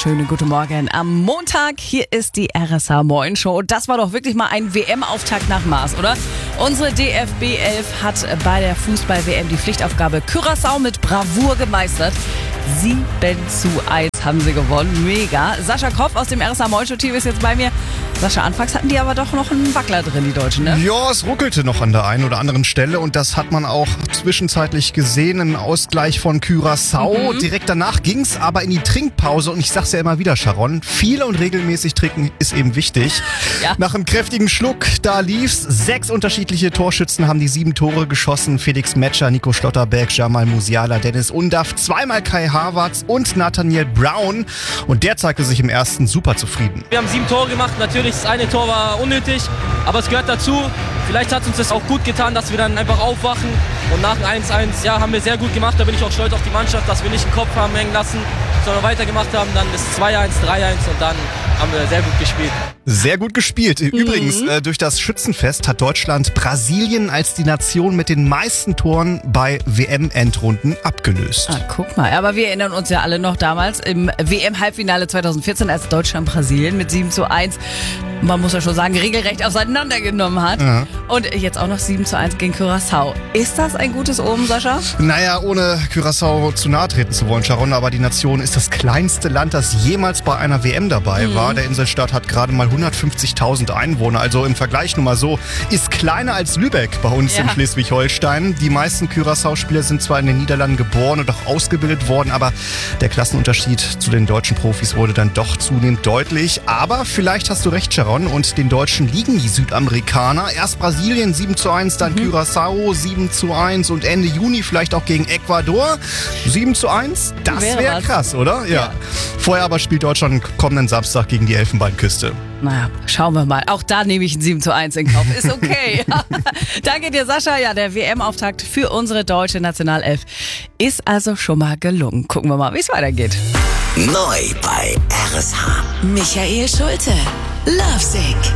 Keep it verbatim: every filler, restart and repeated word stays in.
wunderschönen guten Morgen am Montag. Hier ist die R S H Moin Show. Und das war doch wirklich mal ein W M-Auftakt nach Maß, oder? Unsere D F B elf hat bei der Fußball-W M die Pflichtaufgabe Curaçao mit Bravour gemeistert. sieben zu eins haben sie gewonnen. Mega. Sascha Kopf aus dem R S H Moin Show Team ist jetzt bei mir. Sascha, anfangs hatten die aber doch noch einen Wackler drin, die Deutschen, ne? Ja, es ruckelte noch an der einen oder anderen Stelle und das hat man auch zwischenzeitlich gesehen im Ausgleich von Curaçao. Mhm. Direkt danach ging's aber in die Trinkpause und ich sag's ja immer wieder, Sharon, viel und regelmäßig trinken ist eben wichtig. Ja. Nach einem kräftigen Schluck, da lief's. Sechs unterschiedliche Torschützen haben die sieben Tore geschossen. Felix Metscher, Nico Schlotterbeck, Jamal Musiala, Dennis Undaff, zweimal Kai Havertz und Nathaniel Brown. Und der zeigte sich im ersten super zufrieden. Wir haben sieben Tore gemacht. Natürlich, das eine Tor war unnötig, aber es gehört dazu. Vielleicht hat uns das auch gut getan, dass wir dann einfach aufwachen. Und nach dem eins eins, ja, haben wir sehr gut gemacht. Da bin ich auch stolz auf die Mannschaft, dass wir nicht den Kopf haben hängen lassen, sondern weitergemacht haben. Dann das zwei eins, drei eins und dann haben wir sehr gut gespielt. Sehr gut gespielt. Übrigens, Mhm. äh, durch das Schützenfest hat Deutschland Brasilien als die Nation mit den meisten Toren bei W M-Endrunden abgelöst. Ah, guck mal, aber wir erinnern uns ja alle noch damals im W M-Halbfinale zweitausendvierzehn, als Deutschland Brasilien mit sieben zu eins, man muss ja schon sagen, regelrecht auseinandergenommen hat. Ja. Und jetzt auch noch sieben zu eins gegen Curaçao. Ist das ein gutes Omen, Sascha? Naja, ohne Curaçao zu nahe treten zu wollen, Sharon, aber die Nation ist das kleinste Land, das jemals bei einer W M dabei war. Der Inselstaat hat gerade mal hundertfünfzigtausend Einwohner, also im Vergleich nur mal so, ist kleiner als Lübeck bei uns Ja. in Schleswig-Holstein. Die meisten Curaçao-Spieler sind zwar in den Niederlanden geboren und auch ausgebildet worden, aber der Klassenunterschied zu den deutschen Profis wurde dann doch zunehmend deutlich. Aber vielleicht hast du recht, Sharon, und den Deutschen liegen die Südamerikaner. Erst Brasilien sieben zu eins, dann mhm. Curaçao sieben zu eins und Ende Juni vielleicht auch gegen Ecuador sieben zu eins. Das Wäre wäre was. krass, oder? Ja. Ja. Vorher aber spielt Deutschland kommenden Samstag gegen die Elfenbeinküste. Naja, schauen wir mal. Auch da nehme ich ein sieben zu eins in Kauf. Ist okay. Danke dir, Sascha. Ja, der W M-Auftakt für unsere deutsche Nationalelf ist also schon mal gelungen. Gucken wir mal, wie es weitergeht. Neu bei R S H. Michael Schulte. Lovesick.